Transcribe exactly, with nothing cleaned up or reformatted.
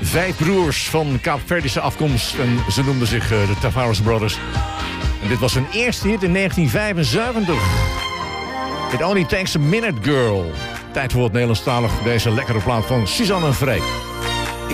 Vijf broers van Kaapverdische afkomst en ze noemden zich uh, de Tavares Brothers. En dit was hun eerste hit in negentien vijfenzeventig. It Only Takes a Minute Girl. Tijd voor het Nederlandstalig, deze lekkere plaat van Suzanne en Freek.